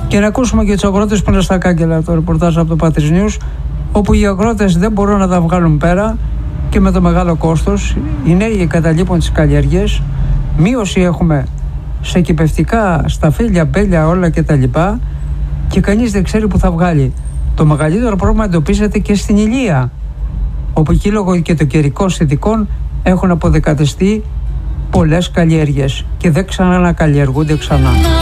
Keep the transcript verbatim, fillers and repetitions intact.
Και να ακούσουμε και τους αγρότες που είναι στα κάγκελα, το ρεπορτάζ από το Patris News, όπου οι αγρότες δεν μπορούν να τα βγάλουν πέρα και με το μεγάλο κόστος. Οι νέοι εγκαταλείπουν τις καλλιέργειες, μείωση έχουμε σε κυπευτικά, σταφύλια, μπέλια, όλα κτλ. Και κανείς δεν ξέρει που θα βγάλει. Το μεγαλύτερο πρόβλημα εντοπίζεται και στην Ηλία, όπου εκεί λόγω και των καιρικών συνθηκών έχουν αποδεκατεστεί πολλές καλλιέργειες και δεν ξανακαλλιεργούνται ξανά.